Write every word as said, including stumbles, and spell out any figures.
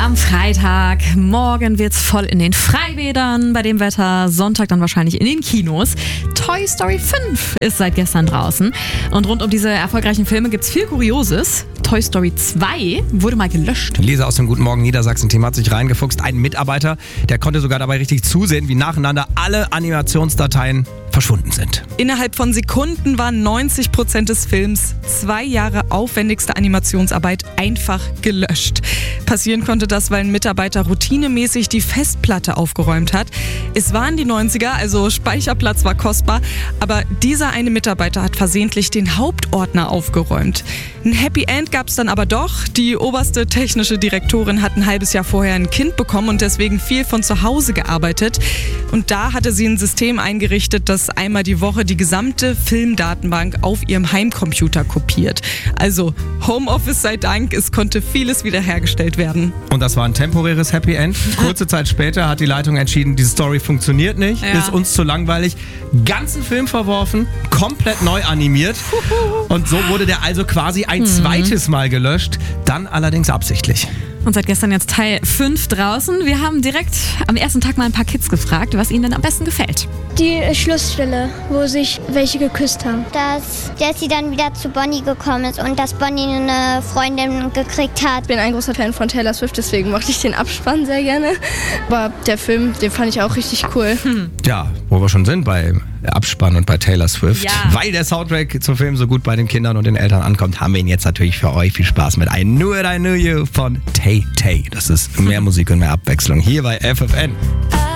am Freitag. Morgen wird's voll in den Freibädern bei dem Wetter. Sonntag dann wahrscheinlich in den Kinos. Toy Story fünf ist seit gestern draußen. Und rund um diese erfolgreichen Filme gibt's viel Kurioses. Toy Story zwei wurde mal gelöscht. Lisa aus dem Guten Morgen Niedersachsen-Team hat sich reingefuchst. Ein Mitarbeiter, der konnte sogar dabei richtig zusehen, wie nacheinander alle Animationsdateien verschwunden sind. Innerhalb von Sekunden waren neunzig Prozent des Films, zwei Jahre aufwendigste Animationsarbeit, einfach gelöscht. Passieren konnte das, weil ein Mitarbeiter routinemäßig die Festplatte aufgeräumt hat. Es waren die neunziger, also Speicherplatz war kostbar, aber dieser eine Mitarbeiter hat versehentlich den Hauptordner aufgeräumt. Ein Happy End gab es dann aber doch. Die oberste technische Direktorin hat ein halbes Jahr vorher ein Kind bekommen und deswegen viel von zu Hause gearbeitet. Und da hatte sie ein System eingerichtet, das einmal die Woche die gesamte Filmdatenbank auf ihrem Heimcomputer kopiert. Also Homeoffice sei Dank, es konnte vieles wiederhergestellt werden. Und das war ein temporäres Happy End. Kurze Zeit später hat die Leitung entschieden, diese Story funktioniert nicht, Ja. ist uns zu langweilig. Ganzen Film verworfen, komplett neu animiert. Und so wurde der also quasi ein zweites Mal gelöscht, dann allerdings absichtlich. Und seit gestern jetzt Teil fünf draußen. Wir haben direkt am ersten Tag mal ein paar Kids gefragt, was ihnen denn am besten gefällt. Die Schlussstelle, wo sich welche geküsst haben. Dass Jessie dann wieder zu Bonnie gekommen ist und dass Bonnie eine Freundin gekriegt hat. Ich bin ein großer Fan von Taylor Swift, deswegen mochte ich den Abspann sehr gerne. Aber der Film, den fand ich auch richtig cool. Hm. Ja, wo wir schon sind bei Abspann und bei Taylor Swift. Ja. Weil der Soundtrack zum Film so gut bei den Kindern und den Eltern ankommt, haben wir ihn jetzt natürlich für euch. Viel Spaß mit I Knew It, I Knew You von Tay Tay. Das ist mehr Musik und mehr Abwechslung hier bei F F N.